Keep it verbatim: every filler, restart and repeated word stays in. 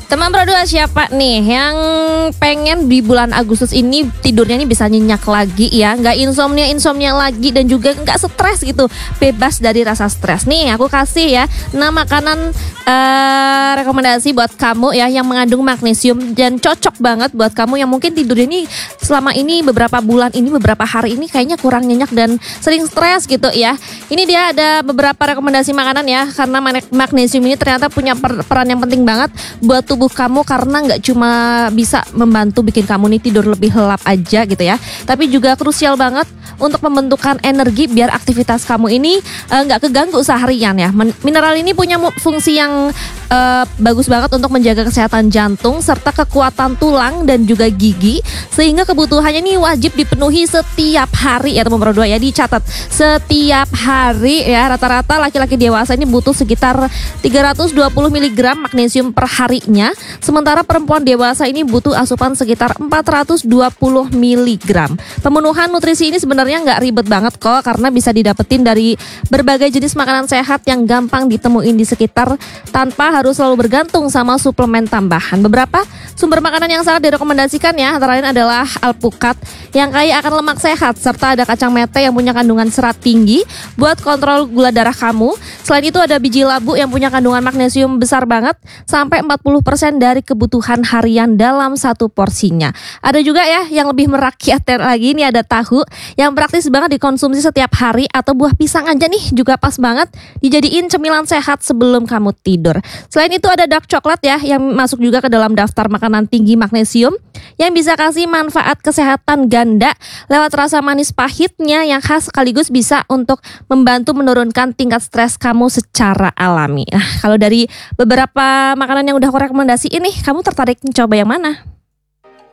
Teman berdua siapa nih yang pengen di bulan Agustus ini tidurnya ini bisa nyenyak lagi ya, nggak insomnia insomnia lagi dan juga nggak stres gitu, bebas dari rasa stres. Nih aku kasih ya enam makanan uh, rekomendasi buat kamu ya yang mengandung magnesium dan cocok banget buat kamu yang mungkin tidurnya ini selama ini beberapa bulan ini beberapa hari ini kayaknya kurang nyenyak dan sering stres gitu ya. Ini dia ada beberapa rekomendasi makanan ya, karena magnesium ini ternyata punya per peran yang penting banget buat tubuh kamu, karena nggak cuma bisa membantu bikin kamu nih tidur lebih lelap aja gitu ya, tapi juga krusial banget untuk pembentukan energi biar aktivitas kamu ini nggak uh, keganggu seharian ya. Mineral ini punya fungsi yang uh, bagus banget untuk menjaga kesehatan jantung serta kekuatan tulang dan juga gigi, sehingga kebutuhannya ini wajib dipenuhi setiap hari ya teman berdua ya. Dicatat setiap hari ya, rata-rata laki-laki dewasa ini butuh sekitar tiga ratus dua puluh miligram magnesium per harinya, sementara perempuan dewasa ini butuh asupan sekitar empat ratus dua puluh miligram. Pemenuhan nutrisi ini sebenarnya nggak ribet banget kok, karena bisa didapetin dari berbagai jenis makanan sehat yang gampang ditemuin di sekitar tanpa harus selalu bergantung sama suplemen tambahan. Beberapa sumber makanan yang sangat direkomendasikan ya, antara lain adalah alpukat yang kaya akan lemak sehat, serta ada kacang mete yang punya kandungan serat tinggi buat kontrol gula darah kamu. Selain itu ada biji labu yang punya kandungan magnesium besar banget, sampai empat puluh persen dari kebutuhan harian dalam satu porsinya. Ada juga ya yang lebih merakyat lagi, ini ada tahu yang praktis banget dikonsumsi setiap hari, atau buah pisang aja nih juga pas banget dijadiin cemilan sehat sebelum kamu tidur. Selain itu ada dark coklat ya yang masuk juga ke dalam daftar makanan tinggi magnesium yang bisa kasih manfaat kesehatan ganda lewat rasa manis pahitnya yang khas, sekaligus bisa untuk membantu menurunkan tingkat stres kamu secara alami. Nah, kalau dari beberapa makanan yang udah aku rekomendasiin nih, kamu tertarik coba yang mana?